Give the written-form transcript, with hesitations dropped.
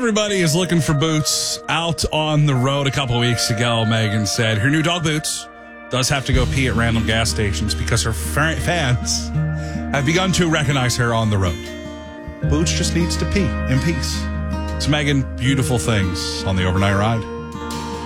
everybody is looking for Boots out on the road. A couple of weeks ago, Megan said her new dog Boots does have to go pee at random gas stations because her fans have begun to recognize her on the road. Boots just needs to pee in peace. It's Megan, beautiful things on the overnight ride.